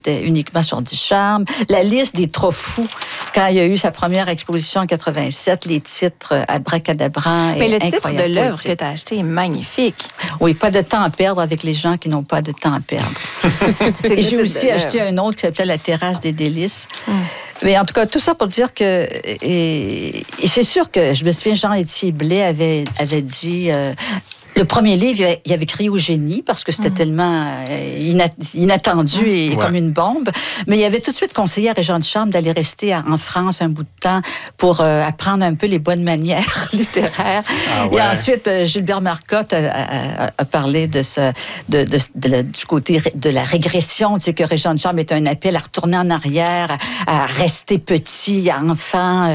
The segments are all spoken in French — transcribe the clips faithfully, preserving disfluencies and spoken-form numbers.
C'était uniquement sur Ducharme. La liste des trop fous, quand il y a eu sa première exposition en quatre-vingt-sept, les titres abracadabrants. Mais le titre de l'œuvre poétique que tu as acheté est magnifique. Oui, pas de temps à perdre avec les gens qui n'ont pas de temps à perdre. Et j'ai aussi acheté un autre qui s'appelait La terrasse des délices. Mm. Mais en tout cas, tout ça pour dire que... Et, et c'est sûr que, je me souviens, Jean-Étienne Blais avait, avait dit... Euh, le premier livre, il avait crié au génie parce que c'était mmh. tellement inattendu et ouais. comme une bombe. Mais il avait tout de suite conseillé à Régent Ducharme d'aller rester en France un bout de temps pour euh, apprendre un peu les bonnes manières littéraires. Ah ouais. Et ensuite, euh, Gilbert Marcotte a, a, a parlé de ce, de, de, de, de, du côté de la régression, tu sais, que Régent Ducharme est un appel à retourner en arrière, à, à rester petit, enfant.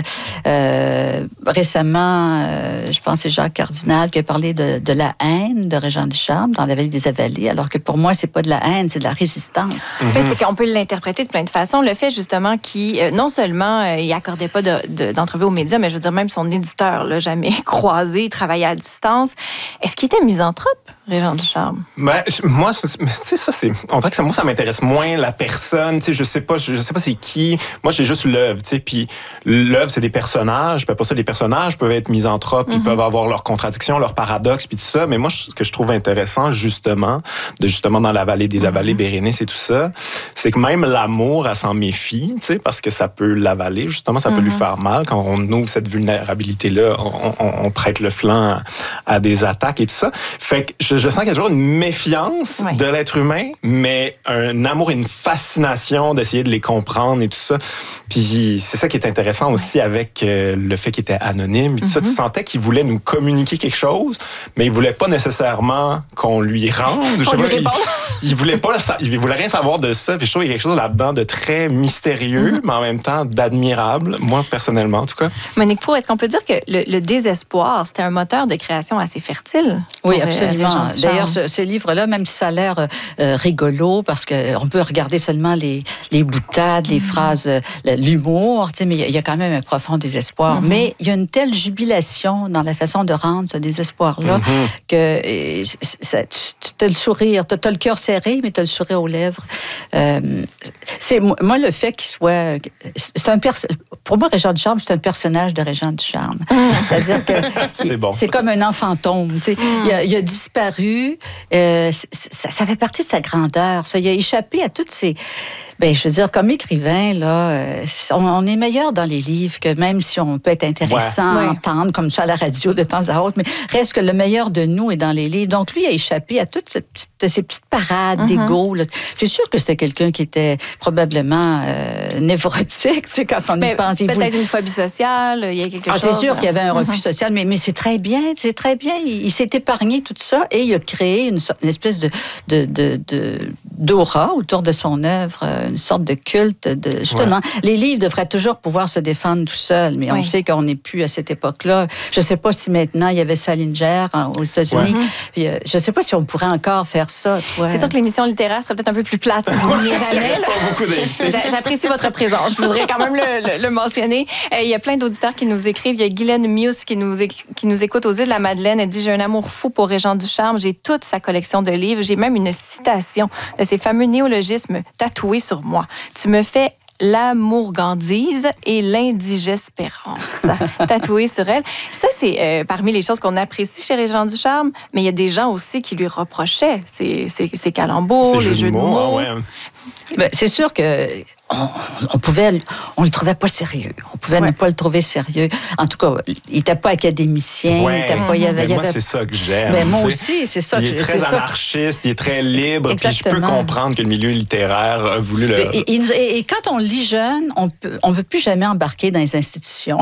Euh, récemment, euh, je pense que c'est Jacques Cardinal qui a parlé de, de la haine de Régent Ducharme dans La vallée des Avalées, alors que pour moi, c'est pas de la haine, c'est de la résistance. Mm-hmm. C'est qu'on peut l'interpréter de plein de façons. Le fait, justement, qu'il, euh, non seulement, euh, il accordait pas de, de, d'entrevue aux médias, mais je veux dire, même son éditeur l'a jamais croisé, il travaillait à distance. Est-ce qu'il était misanthrope, Régent Ducharme? Ben, moi, tu sais, ça, c'est... On dirait que ça, moi, ça m'intéresse moins la personne. Tu sais, je sais pas, je, je sais pas c'est qui. Moi, j'ai juste l'œuvre, tu sais, puis l'œuvre, c'est des personnages. Puis pour ça, les personnages peuvent être misanthropes, mm-hmm. ils peuvent avoir leurs contradictions, leurs paradoxes, puis tout ça. Mais moi, ce que je trouve intéressant, justement, de justement dans la vallée des Avalées, mm-hmm. Bérénice et tout ça, c'est que même l'amour, elle s'en méfie, tu sais, parce que ça peut l'avaler, justement, ça mm-hmm. peut lui faire mal. Quand on ouvre cette vulnérabilité-là, on, on, on prête le flanc à des attaques et tout ça. Fait que je, je sens qu'il y a toujours une méfiance ouais. de l'être humain, mais un amour et une fascination d'essayer de les comprendre et tout ça. Puis c'est ça qui est intéressant aussi avec euh, le fait qu'il était anonyme. Et tout mm-hmm. ça, tu sentais qu'il voulait nous communiquer quelque chose, mais il voulait pas nécessairement qu'on lui rende. Je sais pas, il, il voulait pas, il voulait rien savoir de ça. Puis je trouve qu'il y a quelque chose là-dedans de très mystérieux, mm-hmm. mais en même temps d'admirable. Moi, personnellement, en tout cas. Monique Proulx, est-ce qu'on peut dire que le, le désespoir, c'était un moteur de création assez fertile? Oui, absolument. D'ailleurs, ce, ce livre-là, même si ça a l'air euh, rigolo, parce qu'on peut regarder seulement les, les boutades, les mm-hmm. phrases, euh, l'humour, tu sais, mais il y a quand même un profond désespoir. Mm-hmm. Mais il y a une telle jubilation dans la façon de rendre ce désespoir-là mm-hmm. que ça, tu as le sourire, tu as le cœur serré, mais tu as le sourire aux lèvres. Euh, c'est, moi, le fait qu'il soit... C'est un perso- pour moi, Régent Ducharme, c'est un personnage de Régent Ducharme. Mm. C'est-à-dire que c'est, bon. c'est comme un enfant fantôme. Tu sais. Mm. Il, a, il a disparu. Euh, ça, ça fait partie de sa grandeur. Ça, il a échappé à toutes ces... Ben, je veux dire, comme écrivain, là, on, on est meilleur dans les livres que même si on peut être intéressant ouais. à entendre comme ça à la radio de temps à autre, mais reste que le meilleur de nous est dans les livres. Donc, lui a échappé à toutes ces petites, ces petites parades mm-hmm. d'égo. Là. C'est sûr que c'était quelqu'un qui était probablement euh, névrotique, tu sais, quand on mais y pense. Peut-être voulait... une phobie sociale, il y a quelque ah, chose. C'est sûr qu'il y avait un refus mm-hmm. social, mais, mais c'est très bien, c'est très bien. Il, il s'est épargné tout ça et il a créé une, une espèce de, de, de, de, d'aura autour de son œuvre, une sorte de culte. De, justement, ouais. les livres devraient toujours pouvoir se défendre tout seuls, mais oui. on sait qu'on n'est plus à cette époque-là. Je ne sais pas si maintenant, il y avait Salinger hein, aux États-Unis. Ouais. Puis, euh, je ne sais pas si on pourrait encore faire ça. Toi. C'est sûr que l'émission littéraire serait peut-être un peu plus plate si vous veniez jamais. Là. Pas beaucoup d'invités. J'apprécie votre présence. Je voudrais quand même le, le, le mentionner. Euh, il y a plein d'auditeurs qui nous écrivent. Il y a Guylaine Mius qui nous, qui nous écoute aux îles de la Madeleine. Elle dit « J'ai un amour fou pour Régent Ducharme. J'ai toute sa collection de livres. J'ai même une citation de ces fameux néologismes tatoués sur moi. Tu me fais l'amourgandise et l'indigespérance tatouée sur elle. Ça, c'est euh, parmi les choses qu'on apprécie chez Régent Ducharme, mais il y a des gens aussi qui lui reprochaient ces, ces, ces calembours, les jeux de mots. Ah ouais. Ben, c'est sûr que on, on pouvait, on le trouvait pas sérieux. On pouvait ouais. ne pas le trouver sérieux. En tout cas, il était pas académicien. Ouais. Il était pas, il y avait, mais il y moi, avait... c'est ça que j'aime. Mais moi aussi, c'est ça. Il est très anarchiste, il est très libre. Puis je peux comprendre que le milieu littéraire a voulu le. Et, et, et, et quand on lit jeune, on peut, on veut plus jamais embarquer dans les institutions.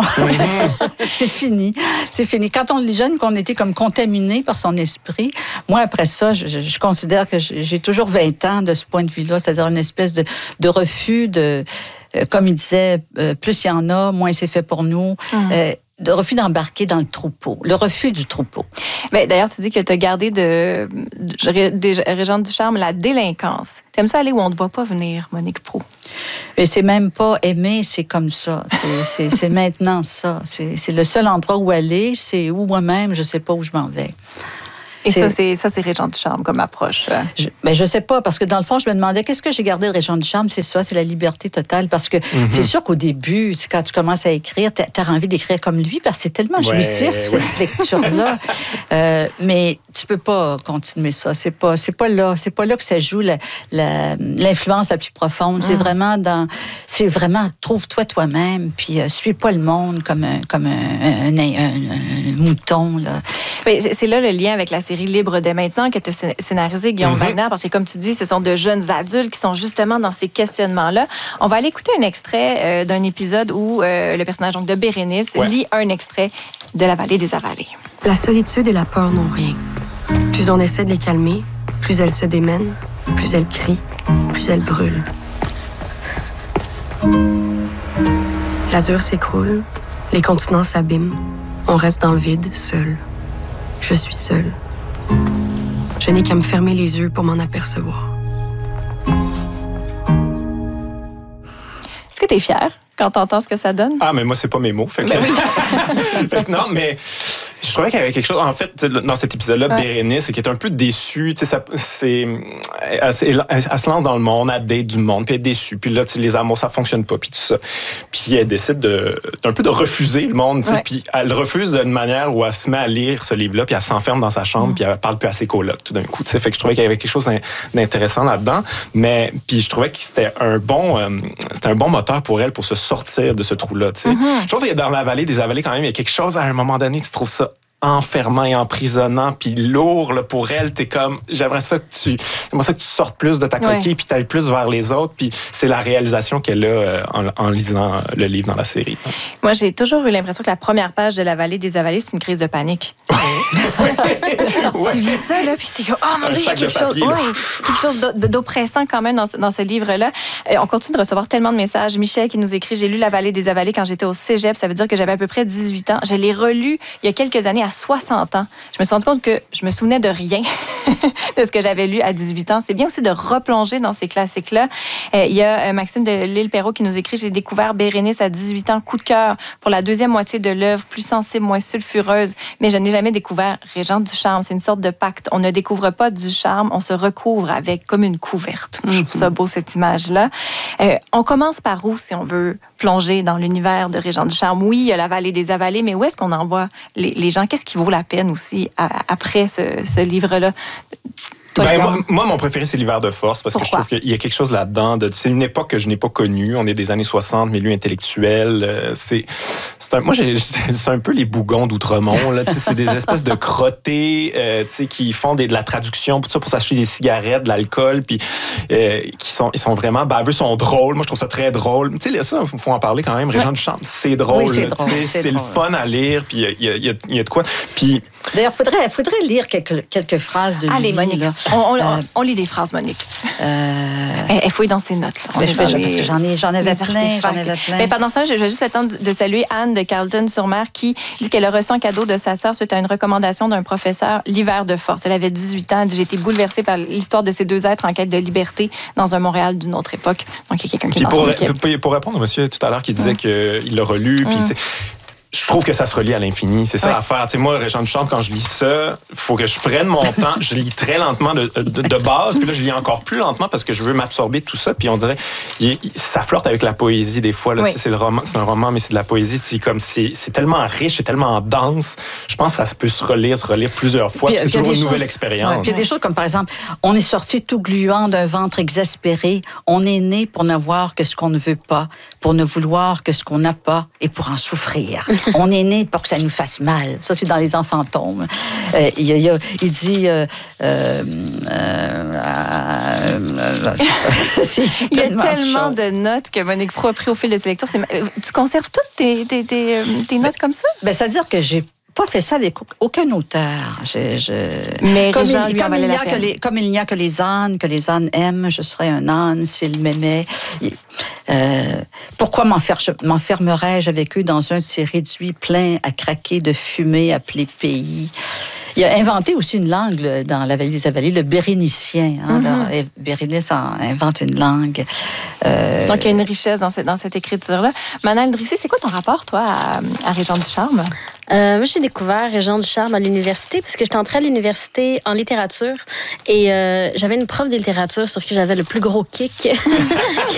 c'est fini, c'est fini. Quand on lit jeune, qu'on était comme contaminé par son esprit. Moi, après ça, je, je considère que j'ai toujours vingt ans de ce point de vue-là, c'est-à-dire une espèce de, de refus de, euh, comme il disait, euh, plus il y en a, moins c'est fait pour nous. Mmh. Euh, de refus d'embarquer dans le troupeau, le refus du troupeau. Mais d'ailleurs, tu dis que tu as gardé de, de, de Régent Ducharme la délinquance. T'aimes ça aller où on ne te voit pas venir, Monique Proulx? Et c'est même pas aimer, c'est comme ça. C'est, c'est, c'est maintenant ça. C'est, c'est le seul endroit où aller, c'est où moi-même, je sais pas où je m'en vais. Et c'est... ça, c'est ça, c'est Régent Ducharme comme approche. Je, ben, je sais pas, parce que dans le fond, je me demandais qu'est-ce que j'ai gardé de Régent Ducharme. C'est ça, c'est la liberté totale. Parce que mm-hmm. c'est sûr qu'au début, quand tu commences à écrire, tu as envie d'écrire comme lui, parce que c'est tellement ouais, jouissif, ouais. cette lecture-là. euh, mais tu peux pas continuer ça. C'est pas, c'est pas là. C'est pas là que ça joue la, la, l'influence la plus profonde. Mm. C'est vraiment dans. C'est vraiment trouve-toi toi-même, puis euh, suis pas le monde comme un, comme un, un, un, un, un mouton, là. Mais c'est là le lien avec la série Libre dès maintenant que tu as scénarisé, Guillaume mm-hmm. Wagner, parce que comme tu dis, ce sont de jeunes adultes qui sont justement dans ces questionnements-là. On va aller écouter un extrait euh, d'un épisode où euh, le personnage donc, de Bérénice ouais. lit un extrait de La Vallée des Avalées. La solitude et la peur n'ont rien. Plus on essaie de les calmer, plus elles se démènent, plus elles crient, plus elles brûlent. L'azur s'écroule, les continents s'abîment, on reste dans le vide, seul. Je suis seule. Je n'ai qu'à me fermer les yeux pour m'en apercevoir. Est-ce que tu es fière quand tu entends ce que ça donne? Ah, mais moi, c'est pas mes mots. Fait que... Ben oui. fait que non, mais je trouvais qu'il y avait quelque chose. En fait, dans cet épisode-là, ouais. Bérénice, qui est un peu déçue. Ça, c'est, elle, elle, elle se lance dans le monde, elle date du monde, puis elle est déçue. Puis là, les amours, ça fonctionne pas, puis tout ça. Puis elle décide de, d'un peu de refuser le monde. Ouais. Puis elle refuse d'une manière où elle se met à lire ce livre-là, puis elle s'enferme dans sa chambre, mm. puis elle parle plus à ses colocs tout d'un coup. Fait que je trouvais qu'il y avait quelque chose d'intéressant là-dedans. Mais puis je trouvais que c'était un bon, euh, c'était un bon moteur pour elle pour se sortir de ce trou-là. Mm-hmm. Je trouve que dans La Vallée des Avalées, quand même, il y a quelque chose à un moment donné, tu trouves ça enfermant et emprisonnant, puis lourd là, pour elle. T'es comme, j'aimerais ça que tu, j'aimerais ça que tu sortes plus de ta coquille, ouais. puis t'ailles plus vers les autres. Puis c'est la réalisation qu'elle a euh, en, en lisant le livre dans la série. Moi, j'ai toujours eu l'impression que la première page de La Vallée des Avalées, c'est une crise de panique. ouais. Tu lis ça, là, puis t'es comme, oh mon Dieu, il y a quelque chose, papier, ouais, quelque chose d'oppressant quand même dans, dans ce livre-là. Et on continue de recevoir tellement de messages. Michel qui nous écrit, j'ai lu La Vallée des Avalées quand j'étais au cégep. Ça veut dire que j'avais à peu près dix-huit ans. Je l'ai relu il y a quelques années à soixante ans. Je me suis rendu compte que je me souvenais de rien de ce que j'avais lu à dix-huit ans. C'est bien aussi de replonger dans ces classiques-là. Euh, il y a euh, Maxime de L'Île-Perrot qui nous écrit « J'ai découvert Bérénice à dix-huit ans, coup de cœur pour la deuxième moitié de l'œuvre, plus sensible, moins sulfureuse. Mais je n'ai jamais découvert Régent Ducharme. C'est une sorte de pacte. On ne découvre pas Ducharme, on se recouvre avec comme une couverte. » Je trouve ça beau, cette image-là. Euh, on commence par où, si on veut plonger dans l'univers de Régent Ducharme? Oui, il y a La Vallée des Avalées, mais où est-ce qu'on envoie les, les gens? Qu'est-ce qui vaut la peine aussi à, après ce, ce livre-là? Toi, ben, moi, moi, mon préféré, c'est L'Hiver de force, parce Pourquoi? que je trouve qu'il y a quelque chose là-dedans. De, c'est une époque que je n'ai pas connue. On est des années soixante, milieu intellectuel. Euh, c'est, c'est un, moi, j'ai, c'est un peu les bougons d'Outremont. Là, c'est des espèces de crottés euh, qui font des, de la traduction pour, ça, pour s'acheter des cigarettes, de l'alcool, puis euh, qui sont, ils sont vraiment baveux, sont drôles. Moi, je trouve ça très drôle. Tu sais, ça, il faut en parler quand même. Régent Ducharme, c'est drôle. Oui, c'est, drôle c'est, c'est drôle. Le fun à lire, puis il y a, y, a, y a de quoi. Puis, d'ailleurs, il faudrait, faudrait lire quelques, quelques phrases de Allez, lui. Monique. Là. On, on, euh, on lit des phrases, Monique. Euh... Elle, elle fouille dans ses notes. Là. Ben, je fais, les, j'en, ai, j'en avais plein. J'en avais plein. Mais pendant ce temps, j'ai juste le temps de saluer Anne de Carleton-sur-Mer qui dit qu'elle a reçu un cadeau de sa sœur suite à une recommandation d'un professeur, L'Hiver de force. Elle avait dix-huit ans. Elle dit, j'ai été bouleversée par l'histoire de ces deux êtres en quête de liberté dans un Montréal d'une autre époque. Donc, il y a quelqu'un qui est dans l'équipe. Pour, pour répondre au monsieur tout à l'heure qui disait mmh. qu'il l'a relu, puis mmh. je trouve que ça se relie à l'infini. C'est ça ouais. l'affaire. Tu sais, moi, Régent Ducharme, quand je lis ça, il faut que je prenne mon temps. Je lis très lentement de, de, de base, puis là, je lis encore plus lentement parce que je veux m'absorber de tout ça. Puis on dirait, il, ça flirte avec la poésie des fois. Là, oui. Tu sais, c'est, le roman, c'est un roman, mais c'est de la poésie. Tu sais, comme c'est, c'est tellement riche, c'est tellement dense. Je pense que ça peut se relire, se relire plusieurs fois. Puis, puis c'est toujours une choses, nouvelle expérience. Ouais, il y a des choses comme, par exemple, on est sorti tout gluant d'un ventre exaspéré. On est né pour ne voir que ce qu'on ne veut pas, pour ne vouloir que ce qu'on n'a pas et pour en souffrir. On est né pour que ça nous fasse mal. Ça, c'est dans Les Enfantômes. Euh, il, il, il dit... Euh, euh, euh, euh, il, il y a tellement de, de notes que Monique Proulx a pris au fil de ses lectures. C'est, tu conserves toutes tes, tes, tes, tes notes ben, comme ça? Ben, c'est-à-dire que j'ai pas fait ça avec aucun auteur. Je, je... Mais comme, il, il, comme, il n'y a que les, comme il n'y a que les ânes, que les ânes aiment, je serais un âne s'ils m'aimaient. Euh, pourquoi m'enfermerais-je avec eux dans un de ces réduits pleins à craquer de fumée appelé pays? Il a inventé aussi une langue dans La Vallée des Avalées, le bérénicien. Hein, mm-hmm. Alors, Bérénice invente une langue. Euh... Donc, il y a une richesse dans cette, dans cette écriture-là. Manal Drissé, c'est quoi ton rapport, toi, à, à Régent Ducharme? Euh, moi, j'ai découvert Régent du Charme à l'université parce que j'étais entrée à l'université en littérature et euh, j'avais une prof de littérature sur qui j'avais le plus gros kick.